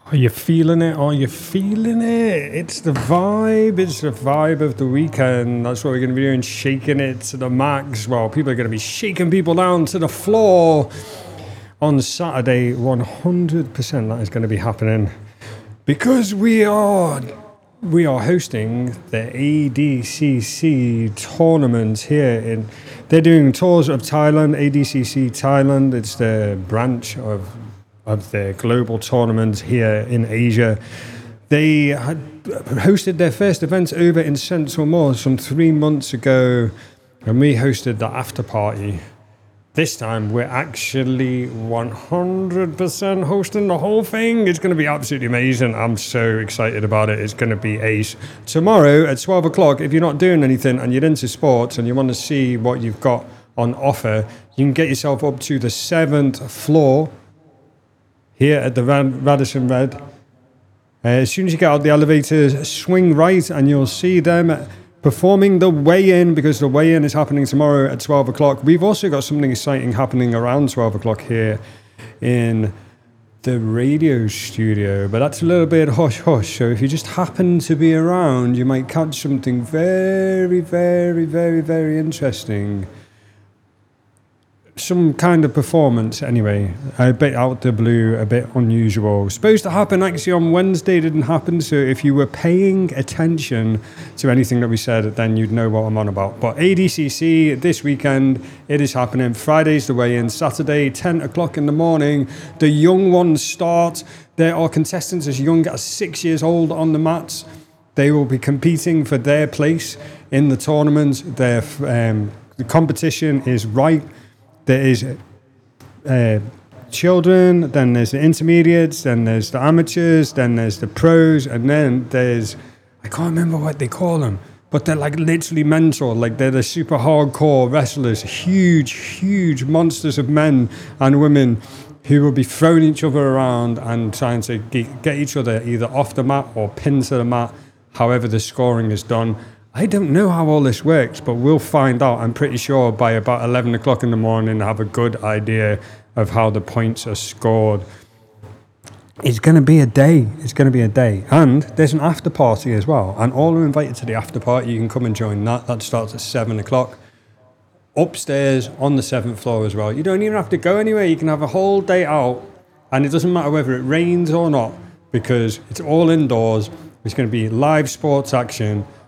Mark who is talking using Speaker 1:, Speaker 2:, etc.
Speaker 1: Are you feeling it? Are you feeling it? It's the vibe. It's the vibe of the weekend. That's what we're going to be doing, shaking it to the max. Well, people are going to be shaking people down to the floor on Saturday. 100% that is going to be happening because we are hosting the ADCC tournament here they're doing tours of Thailand. ADCC Thailand, it's the branch of the global tournament here in Asia. They had hosted their first event over in Central Mall some 3 months ago, and we hosted the after party. This time, we're actually 100% hosting the whole thing. It's going to be absolutely amazing. I'm so excited about it. It's going to be ace. Tomorrow at 12 o'clock, if you're not doing anything and you're into sports and you want to see what you've got on offer, you can get yourself up to the 7th floor here at the Radisson Red. As soon as you get out the elevator, swing right and you'll see them performing the weigh-in, because the weigh-in is happening tomorrow at 12 o'clock. We've also got something exciting happening around 12 o'clock here in the radio studio, but that's a little bit hush-hush. So if you just happen to be around, you might catch something very, very, very, very interesting. Some kind of performance anyway, a bit out the blue, a bit unusual. Supposed to happen actually on Wednesday, didn't happen. So if you were paying attention to anything that we said, then you'd know what I'm on about. But ADCC this weekend, it is happening. Friday's the weigh-in. Saturday, 10 o'clock in the morning, the young ones start. There are contestants as young as 6 years old on the mats. They will be competing for their place in the tournament. The competition is right. There is children, then there's the intermediates, then there's the amateurs, then there's the pros, and then there's, I can't remember what they call them, but they're like literally mental, like they're the super hardcore wrestlers, huge monsters of men and women who will be throwing each other around and trying to get each other either off the mat or pinned to the mat, however the scoring is done. I don't know how all this works, but we'll find out. I'm pretty sure by about 11 o'clock in the morning, I have a good idea of how the points are scored. It's going to be a day. It's going to be a day. And there's an after party as well. And all are invited to the after party. You can come and join that. That starts at 7 o'clock. Upstairs on the 7th floor as well. You don't even have to go anywhere. You can have a whole day out. And it doesn't matter whether it rains or not, because it's all indoors. It's going to be live sports action.